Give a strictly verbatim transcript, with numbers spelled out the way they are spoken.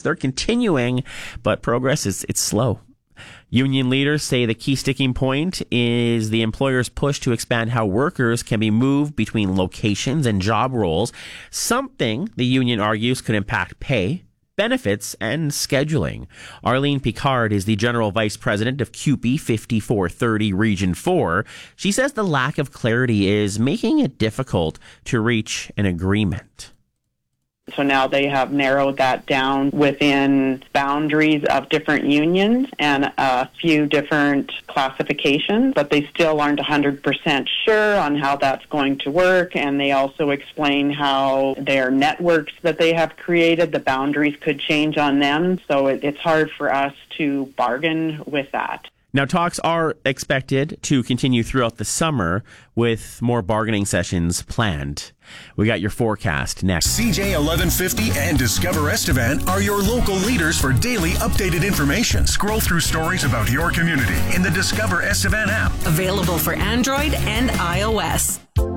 they're continuing, but progress is it's slow. Union leaders say the key sticking point is the employer's push to expand how workers can be moved between locations and job roles, something the union argues could impact pay, benefits, and scheduling. Arlene Picard is the General Vice President of C U P E fifty-four thirty Region four. She says the lack of clarity is making it difficult to reach an agreement. So now they have narrowed that down within boundaries of different unions and a few different classifications, but they still aren't one hundred percent sure on how that's going to work. And they also explain how their networks that they have created, the boundaries could change on them. So it, it's hard for us to bargain with that. Now, talks are expected to continue throughout the summer with more bargaining sessions planned. We got your forecast next. C J eleven fifty and Discover Estevan are your local leaders for daily updated information. Scroll through stories about your community in the Discover Estevan app. Available for Android and iOS.